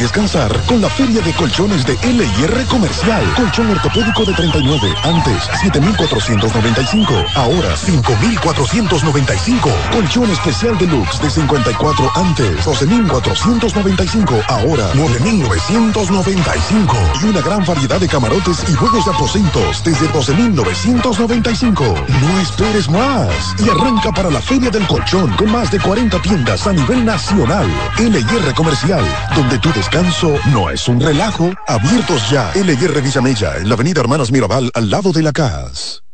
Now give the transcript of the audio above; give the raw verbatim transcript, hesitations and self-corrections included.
descansar con la feria de colchones de L y R Comercial. Colchón ortopédico de treinta y nueve, antes siete mil cuatrocientos noventa y cinco, ahora cinco mil cuatrocientos noventa y cinco. Colchón especial deluxe de cincuenta y cuatro, antes doce mil cuatrocientos noventa y cinco, ahora nueve mil novecientos noventa y cinco. Y una gran variedad de camarotes y juegos de aposentos desde doce mil novecientos noventa y cinco. No esperes más y arranca para la feria del colchón con más de cuarenta tiendas a nivel nacional. L y R Comercial, donde tu descanso no es un relajo. Abiertos ya. L y R Villamella, en la avenida Hermanas Mirabal, al lado de la C A S.